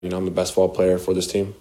I'm the best football player for this team.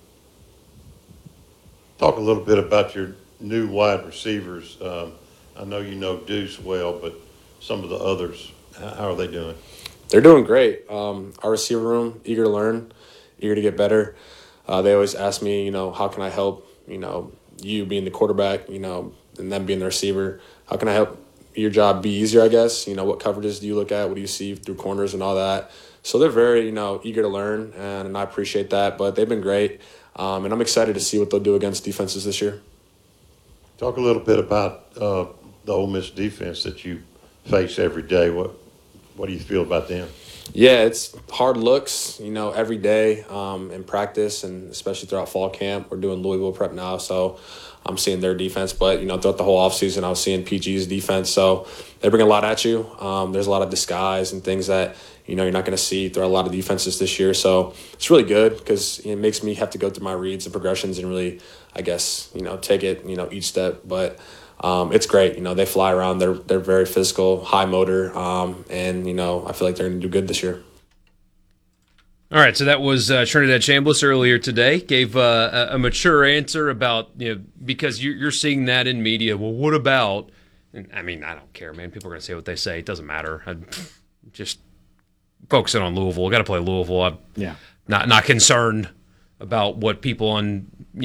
Talk a little bit about your new wide receivers. I know you know Deuce well, but some of the others, how are they doing? They're doing great. Our receiver room, eager to learn, eager to get better. They always ask me, how can I help, you being the quarterback, and them being the receiver. How can I help your job be easier, I guess? What coverages do you look at? What do you see through corners and all that? So they're very, eager to learn, and I appreciate that. But they've been great, and I'm excited to see what they'll do against defenses this year. Talk a little bit about the Ole Miss defense that you face every day. What do you feel about them? Yeah, it's hard looks, every day in practice and especially throughout fall camp. We're doing Louisville prep now, so I'm seeing their defense. But, throughout the whole offseason, I was seeing PG's defense. So they bring a lot at you. There's a lot of disguise and things that, you're not going to see throughout a lot of defenses this year. So it's really good because it makes me have to go through my reads and progressions and really, I guess, take it, each step. But it's great. They fly around. They're very physical, high motor, and I feel like they're going to do good this year. All right, so that was Trinidad Chambliss earlier today. Gave a mature answer about because you're seeing that in media. Well, what about? And, I don't care, man. People are going to say what they say. It doesn't matter. I just focusing on Louisville. Got to play Louisville. I'm not concerned about what people on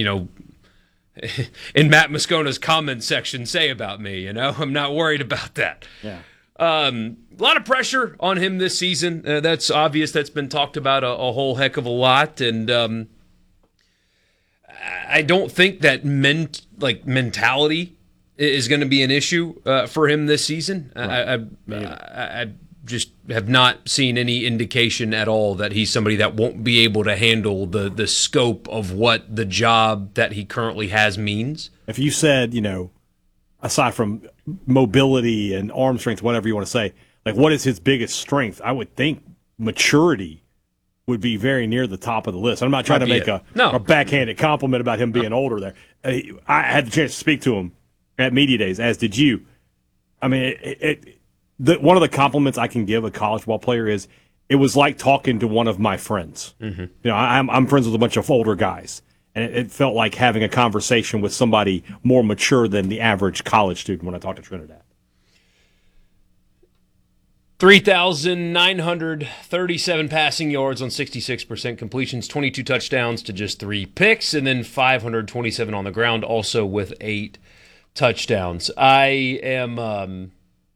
in Matt Moscona's comment section say about me. I'm not worried about that. Yeah. A lot of pressure on him this season. That's obvious. That's been talked about a whole heck of a lot. And I don't think that mentality is going to be an issue for him this season. Right. I just have not seen any indication at all that he's somebody that won't be able to handle the scope of what the job that he currently has means. If you said, aside from mobility and arm strength, whatever you want to say, like what is his biggest strength? I would think maturity would be very near the top of the list. I'm not trying to make a backhanded compliment about him being older there. I had the chance to speak to him at Media Days, as did you. One of the compliments I can give a college ball player is it was like talking to one of my friends. Mm-hmm. I'm friends with a bunch of older guys. And it felt like having a conversation with somebody more mature than the average college student when I talked to Trinidad. 3,937 passing yards on 66% completions, 22 touchdowns to just 3 picks, and then 527 on the ground, also with 8 touchdowns. I'm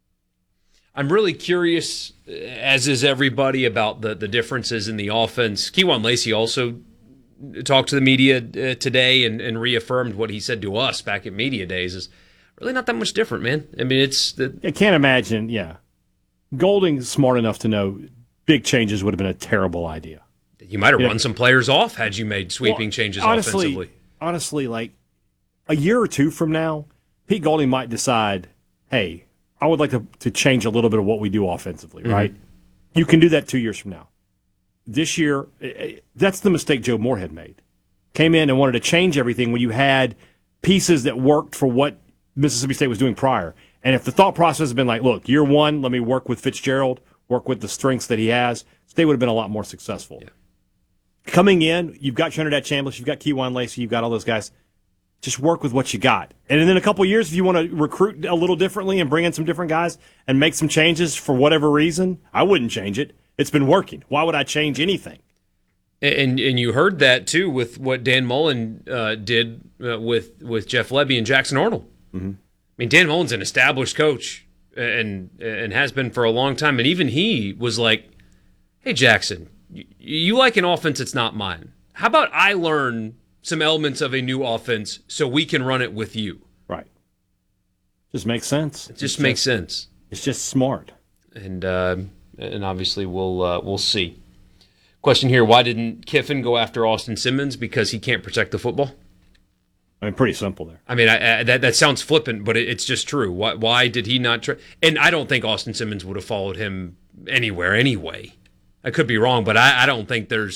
really curious, as is everybody, about the differences in the offense. Kewan Lacey also talked to the media today and reaffirmed what he said to us back at Media Days is really not that much different, man. I can't imagine, Golding's smart enough to know big changes would have been a terrible idea. You might have run some players off had you made sweeping changes offensively. Honestly, like a year or two from now, Pete Golding might decide, hey, I would like to change a little bit of what we do offensively, right? You can do that 2 years from now. This year, that's the mistake Joe Moorhead made. Came in and wanted to change everything when you had pieces that worked for what Mississippi State was doing prior. And if the thought process has been like, look, year one, let me work with Fitzgerald, work with the strengths that he has, State would have been a lot more successful. Yeah. Coming in, you've got Trinidad Chambliss, you've got Kewan Lacey, you've got all those guys. Just work with what you got. And in a couple of years, if you want to recruit a little differently and bring in some different guys and make some changes for whatever reason, I wouldn't change it. It's been working. Why would I change anything? And you heard that, too, with what Dan Mullen did with Jeff Lebby and Jackson Arnold. Mm-hmm. Dan Mullen's an established coach and has been for a long time. And even he was like, hey, Jackson, you like an offense that's not mine. How about I learn some elements of a new offense so we can run it with you? Right. Just makes sense. It just makes sense. It's just smart. And obviously we'll see. Question here, why didn't Kiffin go after Austin Simmons? Because he can't protect the football? Pretty simple there. That sounds flippant, but it's just true. Why did he not try? And I don't think Austin Simmons would have followed him anywhere anyway. I could be wrong, but I don't think that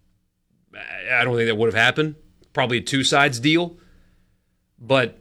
would have happened. Probably a two-sides deal. But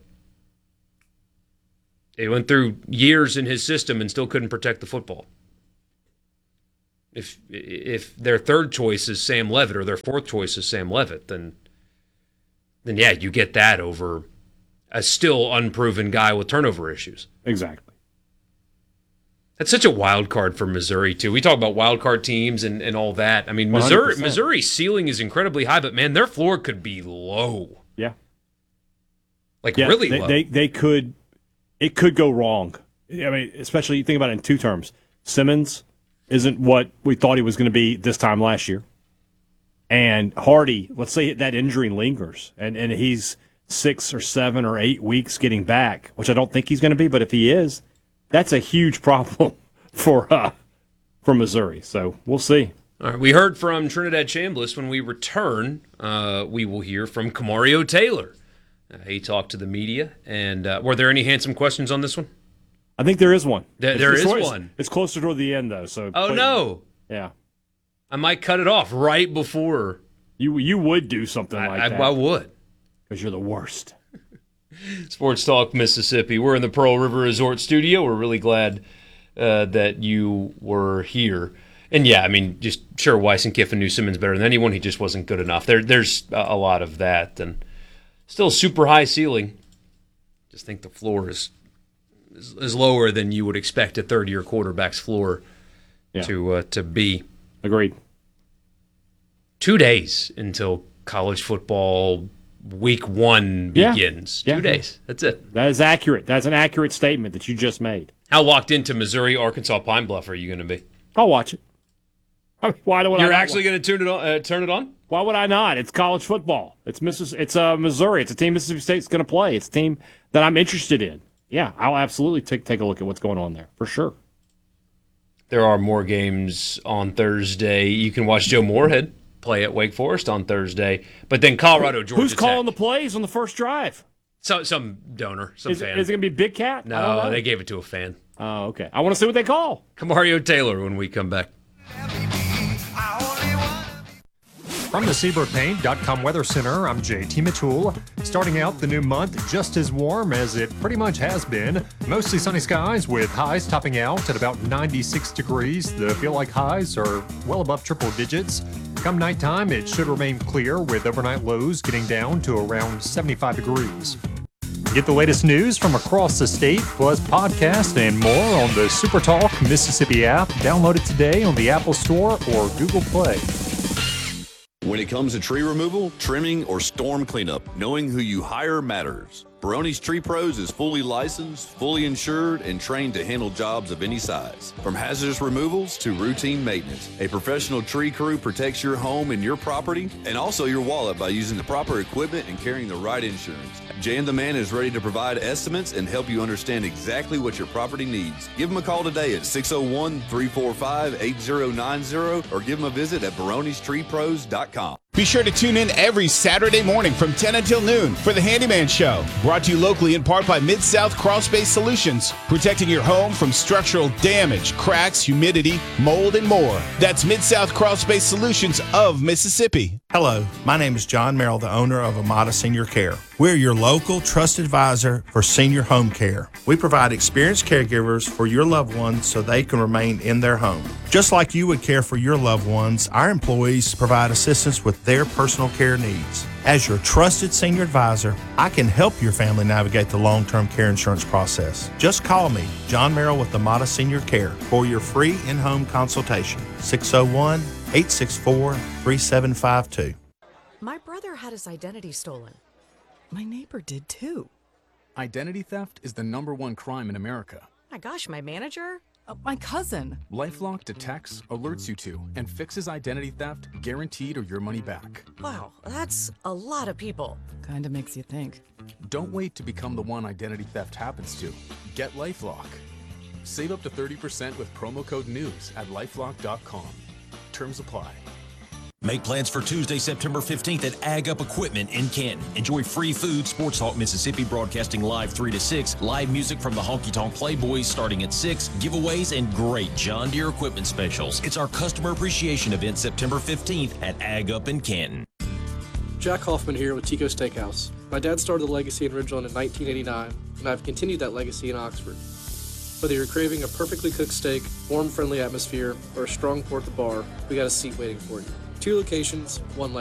it went through years in his system and still couldn't protect the football. If their third choice is Sam Levitt or their fourth choice is Sam Levitt, then yeah, you get that over a still unproven guy with turnover issues. Exactly. That's such a wild card for Missouri, too. We talk about wild card teams and all that. I mean, 100%. Missouri's ceiling is incredibly high, but, man, their floor could be low. Yeah. Really low. They could – it could go wrong. I mean, especially you think about it in two terms. Simmons isn't what we thought he was going to be this time last year. And Hardy, let's say that injury lingers, and he's 6 or 7 or 8 weeks getting back, which I don't think he's going to be, but if he is, that's a huge problem for Missouri. So we'll see. All right, we heard from Trinidad Chambliss. When we return, we will hear from Kamario Taylor. He talked to the media, and were there any handsome questions on this one? I think there is one. There is one. It's closer toward the end, though. So no. Yeah. I might cut it off right before. You would do something like that. I would. Because you're the worst. Sports Talk Mississippi. We're in the Pearl River Resort studio. We're really glad that you were here. And, yeah, I mean, just sure, Weiss and Kiffin knew Simmons better than anyone. He just wasn't good enough. There's a lot of that. And still super high ceiling. Just think the floor is lower than you would expect a third-year quarterback's floor to be. Agreed. 2 days until college football week 1 begins. Yeah. 2 days. That's it. That is accurate. That's an accurate statement that you just made. How locked into Missouri, Arkansas, Pine Bluff are you going to be? I'll watch it. I mean, why would You're I actually going to turn it on? Why would I not? It's college football. It's Missouri. It's a team Mississippi State's going to play. It's a team that I'm interested in. Yeah, I'll absolutely take a look at what's going on there, for sure. There are more games on Thursday. You can watch Joe Moorhead play at Wake Forest on Thursday, but then Colorado, Georgia Who's calling Tech. the plays on the first drive? Some donor, some fan. Is it going to be Big Cat? No, they gave it to a fan. Oh, okay. I want to see what they call. Kamario Taylor when we come back. From the SeabrookPaint.com Weather Center, I'm JT Mitchell. Starting out the new month just as warm as it pretty much has been. Mostly sunny skies with highs topping out at about 96 degrees. The feel-like highs are well above triple digits. Come nighttime, it should remain clear with overnight lows getting down to around 75 degrees. Get the latest news from across the state, plus podcasts and more on the SuperTalk Mississippi app. Download it today on the Apple Store or Google Play. When it comes to tree removal, trimming, or storm cleanup, knowing who you hire matters. Barone's Tree Pros is fully licensed, fully insured, and trained to handle jobs of any size. From hazardous removals to routine maintenance, a professional tree crew protects your home and your property, and also your wallet by using the proper equipment and carrying the right insurance. Jan the Man is ready to provide estimates and help you understand exactly what your property needs. Give him a call today at 601-345-8090 or give him a visit at baronestreepros.com. Be sure to tune in every Saturday morning from 10 until noon for The Handyman Show. Brought to you locally in part by Mid-South Crawl Space Solutions, protecting your home from structural damage, cracks, humidity, mold, and more. That's Mid-South Crawl Space Solutions of Mississippi. Hello, my name is John Merrill, the owner of Amada Senior Care. We're your local trusted advisor for senior home care. We provide experienced caregivers for your loved ones so they can remain in their home. Just like you would care for your loved ones, our employees provide assistance with their personal care needs. As your trusted senior advisor, I can help your family navigate the long-term care insurance process. Just call me, John Merrill with Amada Senior Care, for your free in-home consultation. 601-864-3752. My brother had his identity stolen. My neighbor did too. Identity theft is the #1 crime in America. My gosh, my manager? My cousin. LifeLock detects, alerts you to, and fixes identity theft guaranteed or your money back. Wow, that's a lot of people. Kinda makes you think. Don't wait to become the one identity theft happens to. Get LifeLock. Save up to 30% with promo code NEWS at lifelock.com. Terms apply. Make plans for Tuesday, September 15th at Ag Up Equipment in Canton. Enjoy free food, Sports Talk Mississippi broadcasting live 3 to 6, live music from the Honky Tonk Playboys starting at 6, giveaways, and great John Deere equipment specials. It's our customer appreciation event September 15th at Ag Up in Canton. Jack Hoffman here with Tico Steakhouse. My dad started the legacy in Ridgeland in 1989, and I've continued that legacy in Oxford. Whether you're craving a perfectly cooked steak, warm, friendly atmosphere, or a strong pour at the bar, we got a seat waiting for you. 2 locations, 1 life.